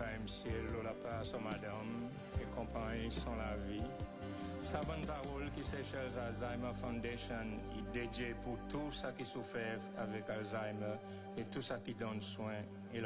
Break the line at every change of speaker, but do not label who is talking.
KMC, la part son madame et compagnie sont la vie. Sa bonne parole qui s'échelle Alzheimer Foundation est dédiée pour tout ça qui souffre avec Alzheimer et tout ça qui donne soin et